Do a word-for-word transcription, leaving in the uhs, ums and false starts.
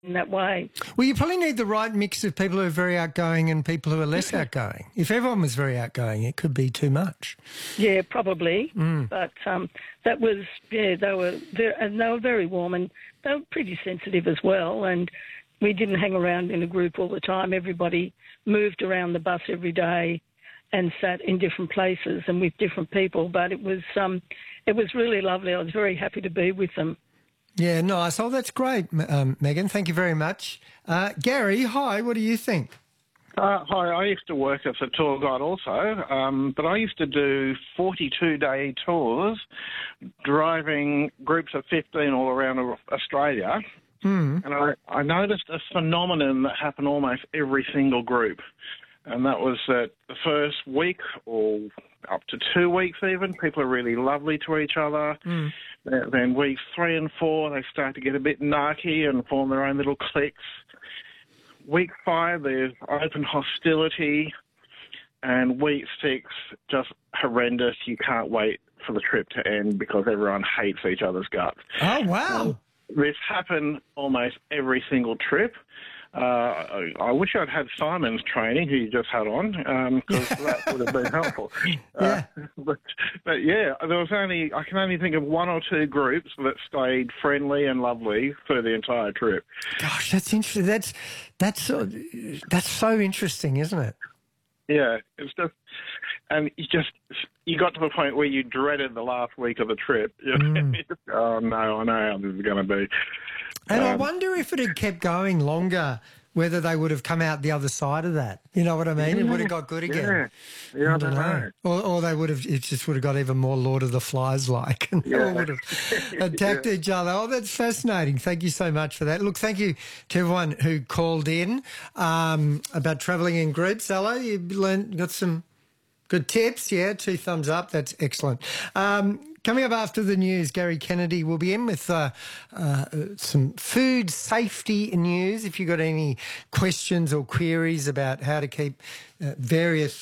in that way. Well, you probably need the right mix of people who are very outgoing and people who are less outgoing. If everyone was very outgoing, it could be too much. Yeah, probably. Mm. But um, that was, yeah, they were very, and they were very warm, and they were pretty sensitive as well. And we didn't hang around in a group all the time. Everybody moved around the bus every day and sat in different places and with different people. But it was um, it was really lovely. I was very happy to be with them. Yeah, nice. Oh, that's great, um, Megan. Thank you very much. Uh, Gary, hi, what do you think? Uh, hi, I used to work as a tour guide also, um, but I used to do forty-two day tours, driving groups of fifteen all around Australia. Mm. And I, I noticed a phenomenon that happened almost every single group. And that was that the first week or up to two weeks even, people are really lovely to each other. Mm. Then weeks three and four, they start to get a bit narky and form their own little cliques. Week five, there's open hostility. And week six, just horrendous. You can't wait for the trip to end because everyone hates each other's guts. Oh, wow. Um, this happened almost every single trip. Uh, I, I wish I'd had Simon's training, who you just had on, because um, that would have been helpful. Yeah. Uh, but, but yeah, there was only I can only think of one or two groups that stayed friendly and lovely through the entire trip. Gosh, that's interesting. That's that's so, that's so interesting, isn't it? Yeah, it's just, and you just you got to the point where you dreaded the last week of the trip. Mm. Oh no, I know how this is going to be. And um, I wonder if it had kept going longer, whether they would have come out the other side of that. You know what I mean? Yeah, it would have got good again. Yeah, yeah I, I don't know. know. Or, or they would have, it just would have got even more Lord of the Flies like, and they Yeah. all would have attacked Yeah. each other. Oh, that's fascinating. Thank you so much for that. Look, thank you to everyone who called in um, about travelling in groups. Ella, you learned, got some good tips. Yeah, two thumbs up. That's excellent. Um, Coming up after the news, Gary Kennedy will be in with uh, uh, some food safety news. If you've got any questions or queries about how to keep uh, various